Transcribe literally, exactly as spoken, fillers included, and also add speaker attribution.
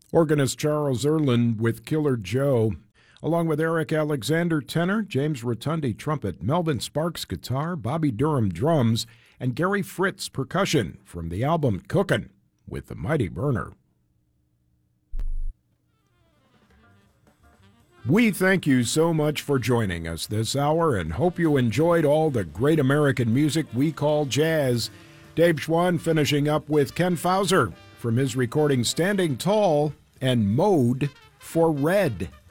Speaker 1: Organist Charles Erlin with Killer Joe, along with Eric Alexander tenor, James Rotundi trumpet, Melvin Sparks guitar, Bobby Durham drums, and Gary Fritz percussion from the album Cookin' with the Mighty Burner. We thank you so much for joining us this hour and hope you enjoyed all the great American music we call jazz. Dave Schwann finishing up with Ken Fauser from his recording Standing Tall and Mode for Red.